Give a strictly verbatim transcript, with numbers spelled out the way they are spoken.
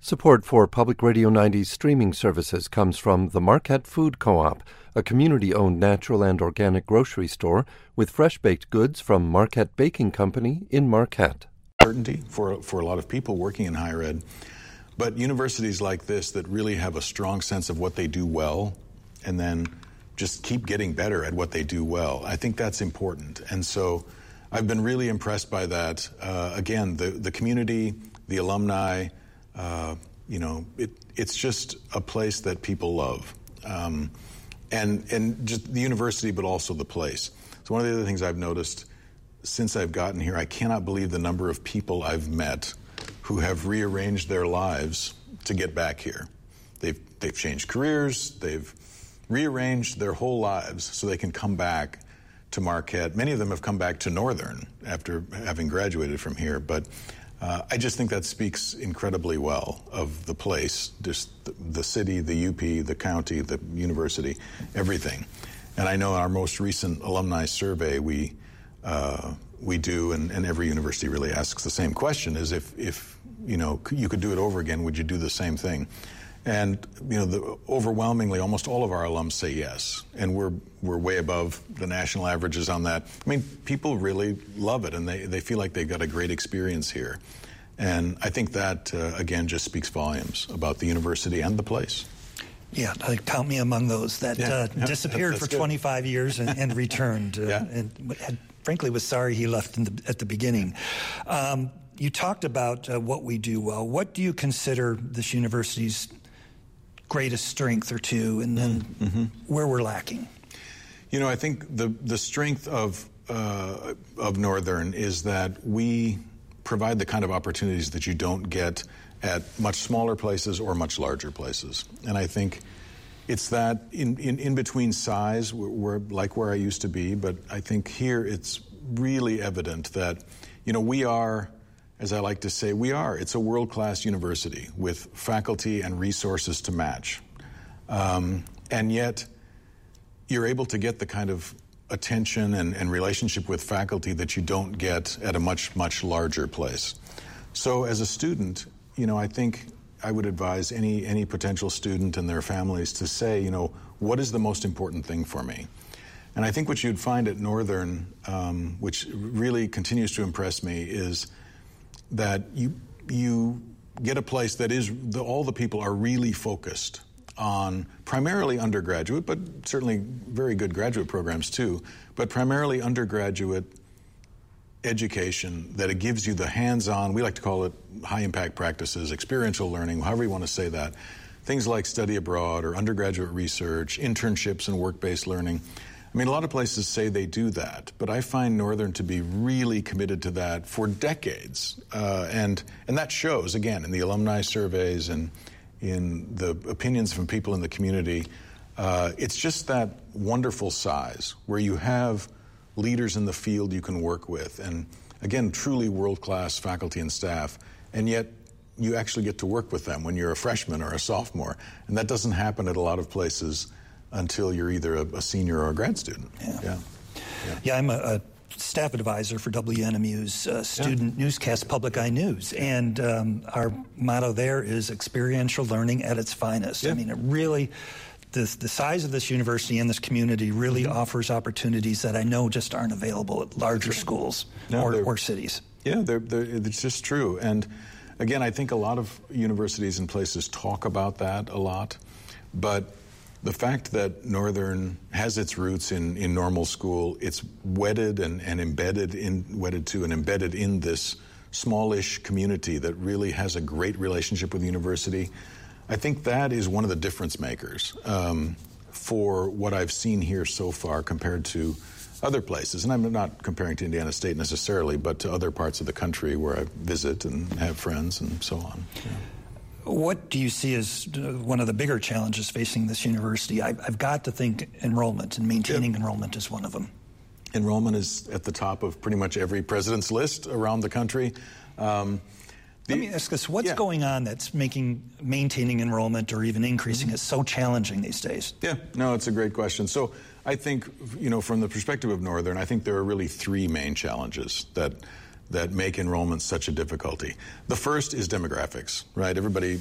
Support for Public Radio ninety's streaming services comes from the Marquette Food Co-op, a community-owned natural and organic grocery store with fresh-baked goods from Marquette Baking Company in Marquette. Certainty for, for a lot of people working in higher ed, but universities like this that really have a strong sense of what they do well and then just keep getting better at what they do well, I think that's important. And so I've been really impressed by that. Uh, again, the, the community, the alumni, Uh, you know, it, it's just a place that people love, um, and and just the university, but also the place. So one of the other things I've noticed since I've gotten here, I cannot believe the number of people I've met who have rearranged their lives to get back here. They've they've changed careers, they've rearranged their whole lives so they can come back to Marquette. Many of them have come back to Northern after having graduated from here, but. Uh, I just think that speaks incredibly well of the place, just the, the city, the U P, the county, the university, everything. And I know our most recent alumni survey we uh, we do, and, and every university really asks the same question: is if if you know you could do it over again, would you do the same thing? And you know, the, overwhelmingly, almost all of our alums say yes, and we're we're way above the national averages on that. I mean, people really love it, and they, they feel like they've got a great experience here. And I think that, uh, again, just speaks volumes about the university and the place. Yeah, count me among those that yeah, uh, yeah, disappeared for good. twenty-five years and, and returned, uh, yeah. and had, frankly was sorry he left in the, at the beginning. Um, you talked about uh, what we do well. What do you consider this university's greatest strength or two, and then mm-hmm. where we're lacking? You know, I think the the strength of uh, of Northern is that we provide the kind of opportunities that you don't get at much smaller places or much larger places. And I think it's that in, in, in between size, we're, we're like where I used to be, but I think here it's really evident that, you know, we are, as I like to say, we are. It's a world-class university with faculty and resources to match. Um, and yet, you're able to get the kind of attention and, and relationship with faculty that you don't get at a much, much larger place. So as a student, you know, I think I would advise any, any potential student and their families to say, you know, what is the most important thing for me? And I think what you'd find at Northern, um, which really continues to impress me, is that you you get a place that is, the, all the people are really focused on primarily undergraduate, but certainly very good graduate programs too, but primarily undergraduate education, that it gives you the hands-on, we like to call it high-impact practices, experiential learning, however you want to say that, things like study abroad or undergraduate research, internships and work-based learning. I mean, a lot of places say they do that, but I find Northern to be really committed to that for decades. Uh, and and that shows, again, in the alumni surveys and in the opinions from people in the community. Uh, it's just that wonderful size where you have leaders in the field you can work with. And again, truly world-class faculty and staff. And yet you actually get to work with them when you're a freshman or a sophomore. And that doesn't happen at a lot of places until you're either a, a senior or a grad student. Yeah, yeah. yeah. yeah I'm a, a staff advisor for W N M U's uh, student yeah. newscast, Public Eye News. And um, our motto there is experiential learning at its finest. Yeah. I mean, it really, the, the size of this university and this community really mm-hmm. offers opportunities that I know just aren't available at larger schools no, or, or cities. Yeah, they're, they're, it's just true. And again, I think a lot of universities and places talk about that a lot, but the fact that Northern has its roots in, in normal school, it's wedded and, and embedded in, wedded to and embedded in this smallish community that really has a great relationship with the university. I think that is one of the difference makers um, for what I've seen here so far compared to other places. And I'm not comparing to Indiana State necessarily, but to other parts of the country where I visit and have friends and so on. Yeah. What do you see as one of the bigger challenges facing this university? I've, I've got to think enrollment, and maintaining yep. enrollment is one of them. Enrollment is at the top of pretty much every president's list around the country. Um, the, Let me ask this, what's yeah. going on that's making maintaining enrollment or even increasing mm-hmm. it so challenging these days? Yeah, no, it's a great question. So I think, you know, from the perspective of Northern, I think there are really three main challenges that that make enrollment such a difficulty. The first is demographics, right? Everybody